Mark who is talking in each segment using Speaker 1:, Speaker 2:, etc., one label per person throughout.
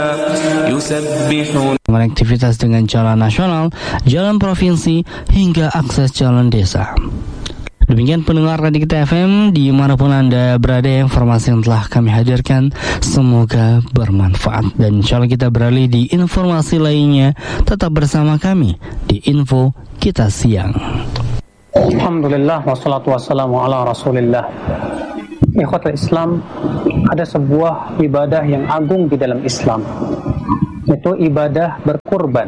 Speaker 1: Konektivitas dengan jalan nasional, jalan provinsi, hingga akses jalan desa. Demikian pendengar Radio Kita FM dimanapun Anda berada, informasi yang telah kami hadirkan semoga bermanfaat. Dan insya Allah kita beralih di informasi lainnya. Tetap bersama kami di Info Kita Siang.
Speaker 2: Alhamdulillah wassalatu wassalamu ala rasulillah. Ikhwatul Islam, ada sebuah ibadah yang agung di dalam Islam, yaitu ibadah berkurban,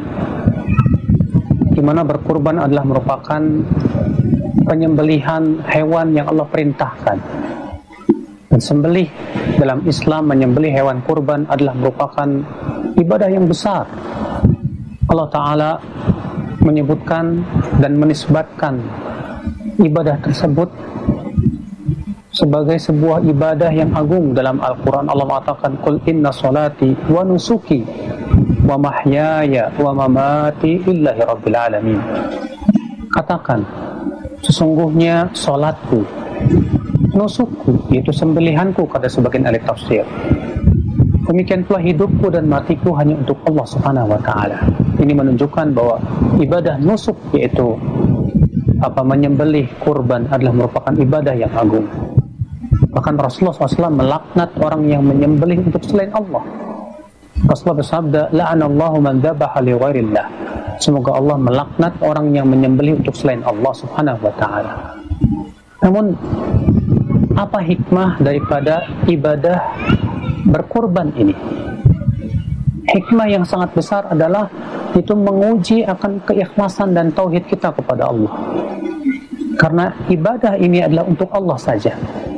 Speaker 2: di mana berkurban adalah merupakan penyembelihan hewan yang Allah perintahkan. Dan sembelih dalam Islam, menyembelih hewan kurban adalah merupakan ibadah yang besar. Allah Ta'ala menyebutkan dan menisbatkan ibadah tersebut sebagai sebuah ibadah yang agung dalam Al-Quran. Allah mengatakan, Qul inna salati wa nusuki wa mahyaya wa mamati lillahi rabbil alamin. Katakan, sesungguhnya salatku, nusukku, yaitu sembelihanku, kata sebagian ahli tafsir. Demikian pula hidupku dan matiku hanya untuk Allah Subhanahu wa Ta'ala. Ini menunjukkan bahwa ibadah nusuk, yaitu menyembelih kurban, adalah merupakan ibadah yang agung. Bahkan Rasulullah SAW melaknat orang yang menyembelih untuk selain Allah. Rasulullah bersabda, la'anallahu man dzabaha li ghairillah. Semoga Allah melaknat orang yang menyembelih untuk selain Allah Subhanahu wa Ta'ala. Namun, apa hikmah daripada ibadah berkurban ini? Hikmah yang sangat besar adalah itu menguji akan keikhlasan dan tauhid kita kepada Allah. Karena ibadah ini adalah untuk Allah saja.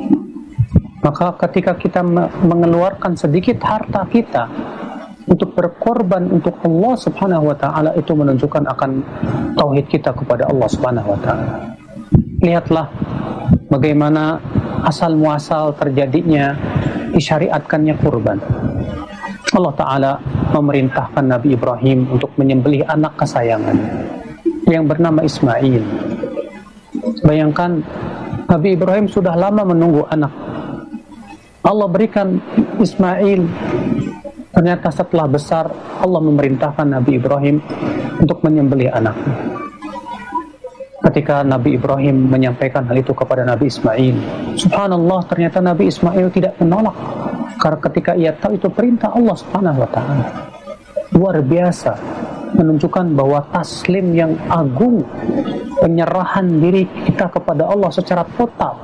Speaker 2: Maka ketika kita mengeluarkan sedikit harta kita untuk berkorban untuk Allah Subhanahu wa Ta'ala, itu menunjukkan akan tauhid kita kepada Allah Subhanahu wa Ta'ala. Lihatlah bagaimana asal muasal terjadinya disyariatkannya kurban. Allah Ta'ala memerintahkan Nabi Ibrahim untuk menyembelih anak kesayangannya yang bernama Ismail. Bayangkan, Nabi Ibrahim sudah lama menunggu anak. Allah berikan Ismail. Ternyata setelah besar, Allah memerintahkan Nabi Ibrahim untuk menyembelih anaknya. Ketika Nabi Ibrahim menyampaikan hal itu kepada Nabi Ismail, subhanallah, ternyata Nabi Ismail tidak menolak. Karena ketika ia tahu itu perintah Allah Subhanahu wa Ta'ala. Luar biasa, menunjukkan bahwa taslim yang agung, penyerahan diri kita kepada Allah secara total.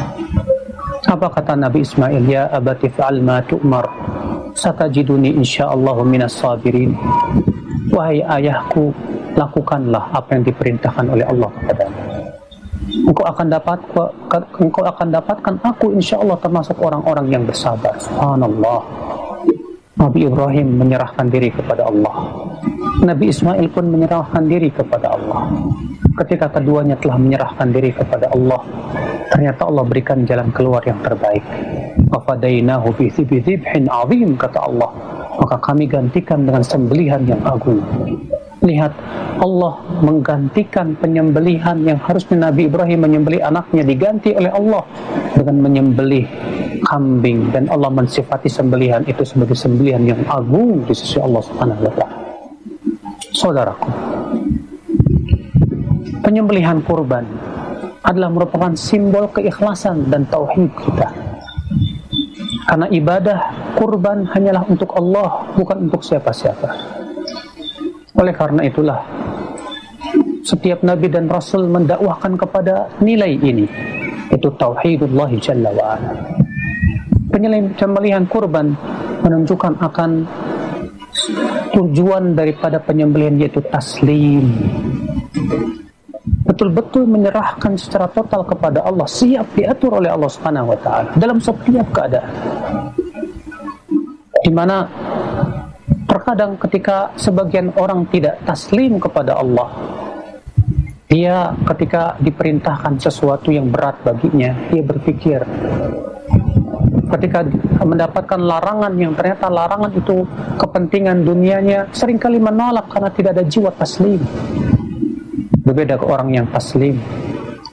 Speaker 2: Apa kata Nabi Ismail? Ya abati fa'al ma tu'mar, satajiduni insyaallahu minas sabirin. Wahai ayahku, lakukanlah apa yang diperintahkan oleh Allah kepadamu. Engkau akan dapatkan aku insyaallah termasuk orang-orang yang bersabar. Subhanallah. Nabi Ibrahim menyerahkan diri kepada Allah. Nabi Ismail pun menyerahkan diri kepada Allah. Ketika keduanya telah menyerahkan diri kepada Allah, ternyata Allah berikan jalan keluar yang terbaik. Wafadainahu bi dzibhin azim, kata Allah. Maka kami gantikan dengan sembelihan yang agung. Lihat, Allah menggantikan penyembelihan yang harusnya Nabi Ibrahim menyembelih anaknya, diganti oleh Allah dengan menyembelih kambing. Dan Allah mensifati sembelihan itu sebagai sembelihan yang agung di sisi Allah Subhanahu wa Ta'ala. Saudaraku, penyembelihan kurban adalah merupakan simbol keikhlasan dan tauhid kita. Karena ibadah kurban hanyalah untuk Allah, bukan untuk siapa-siapa. Oleh karena itulah, setiap Nabi dan Rasul mendakwahkan kepada nilai ini, itu tauhidullah jalla wa'ala. Penyembelihan kurban menunjukkan akan tujuan daripada penyembelihan, yaitu taslim. Betul-betul menyerahkan secara total kepada Allah, siap diatur oleh Allah Subhanahu wa Ta'ala dalam setiap keadaan. Di mana terkadang ketika sebagian orang tidak taslim kepada Allah, dia ketika diperintahkan sesuatu yang berat baginya, dia berpikir. Ketika mendapatkan larangan yang ternyata larangan itu kepentingan dunianya, seringkali menolak karena tidak ada jiwa taslim. Berbeda ke orang yang taslim.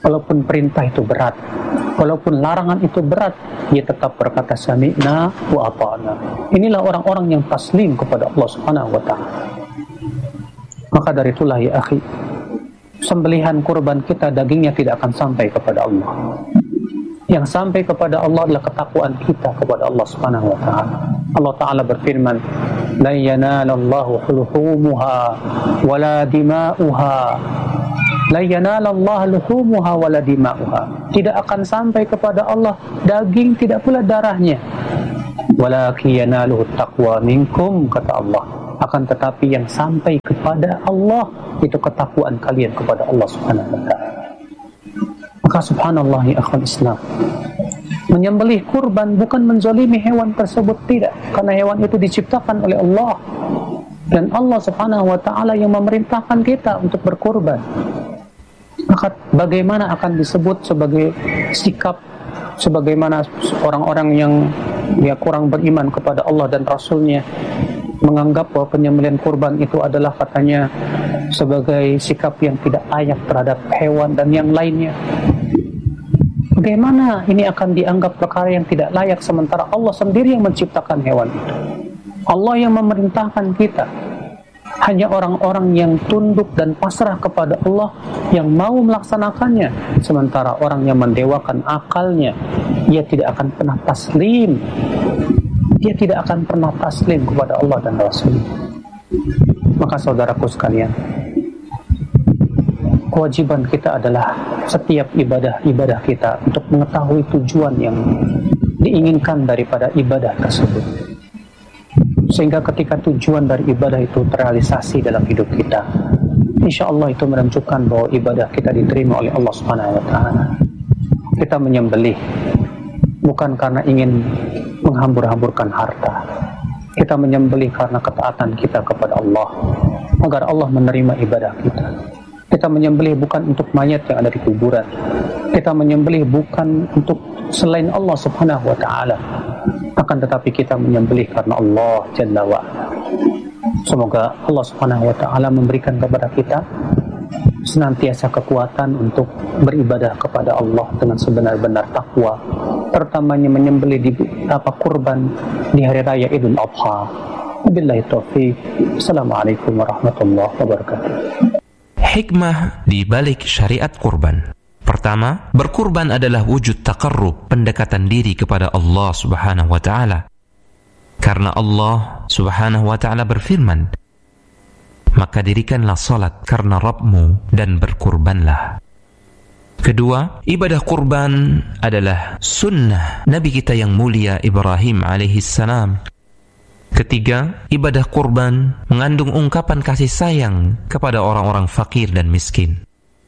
Speaker 2: Walaupun perintah itu berat, walaupun larangan itu berat, ia tetap berkata sami'na wa ata'na. Inilah orang-orang yang taslim kepada Allah Subhanahu wa ta'ala. Maka dari itulah ya akhi, sembelihan kurban kita dagingnya tidak akan sampai kepada Allah. Yang sampai kepada Allah adalah ketakwaan kita kepada Allah Subhanahu wa ta'ala. Allah Ta'ala berfirman, la yanalallahu luhumuha wala dima'uha. La yanalallahu luhumuha wala dima'uha. Tidak akan sampai kepada Allah daging, tidak pula darahnya. Walakin yanaluhu taqwa minkum, kata Allah. Akan tetapi yang sampai kepada Allah itu ketakwaan kalian kepada Allah Subhanahu wa ta'ala. Maka subhanallah ya akhwal Islam, menyembelih kurban bukan menzalimi hewan tersebut, tidak, karena hewan itu diciptakan oleh Allah dan Allah Subhanahu wa ta'ala yang memerintahkan kita untuk berkurban. Maka bagaimana akan disebut sebagai sikap sebagaimana orang-orang yang kurang beriman kepada Allah dan Rasulnya menganggap bahwa penyembelihan kurban itu adalah katanya sebagai sikap yang tidak layak terhadap hewan dan yang lainnya. Bagaimana ini akan dianggap perkara yang tidak layak sementara Allah sendiri yang menciptakan hewan itu, Allah yang memerintahkan kita. Hanya orang-orang yang tunduk dan pasrah kepada Allah yang mau melaksanakannya, sementara orang yang mendewakan akalnya, ia tidak akan pernah taslim. Dia tidak akan pernah taslim kepada Allah dan Rasul. Maka saudaraku sekalian, kewajiban kita adalah setiap ibadah kita untuk mengetahui tujuan yang diinginkan daripada ibadah tersebut. Sehingga ketika tujuan dari ibadah itu terrealisasi dalam hidup kita, insya Allah itu menunjukkan bahwa ibadah kita diterima oleh Allah Subhanahu wa ta'ala. Kita menyembelih bukan karena ingin menghambur-hamburkan harta. Kita menyembelih karena ketaatan kita kepada Allah, agar Allah menerima ibadah kita. Kita menyembelih bukan untuk mayat yang ada di kuburan. Kita menyembelih bukan untuk selain Allah Subhanahu wa ta'ala, akan tetapi kita menyembelih karena Allah Jalla wa'ala. Semoga Allah Subhanahu wa ta'ala memberikan kepada kita senantiasa kekuatan untuk beribadah kepada Allah dengan sebenar-benar takwa, terutamanya menyembelih di kurban di hari raya Idul Adha. Wabillahi taufiq. Assalamualaikum warahmatullahi wabarakatuh.
Speaker 3: Hikmah di balik syariat kurban. Pertama, berkurban adalah wujud taqarrub, pendekatan diri kepada Allah Subhanahu wa ta'ala. Karena Allah Subhanahu wa ta'ala berfirman, maka dirikanlah salat karena Rabbmu dan berkurbanlah. Kedua, ibadah kurban adalah sunnah Nabi kita yang mulia Ibrahim alaihissalam. Ketiga, ibadah kurban mengandung ungkapan kasih sayang kepada orang-orang fakir dan miskin.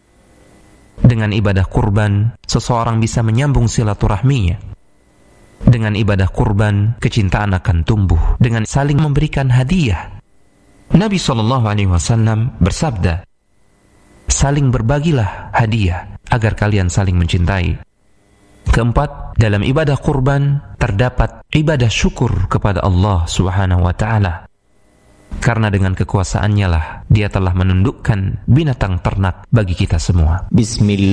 Speaker 3: Dengan ibadah kurban, seseorang bisa menyambung silaturahminya. Dengan ibadah kurban, kecintaan akan tumbuh dengan saling memberikan hadiah. Nabi SAW bersabda, saling berbagilah hadiah agar kalian saling mencintai. Keempat, dalam ibadah kurban terdapat ibadah syukur kepada Allah Subhanahu wa ta'ala. Karena dengan kekuasaannya lah dia telah menundukkan binatang ternak bagi kita semua. Bismillah.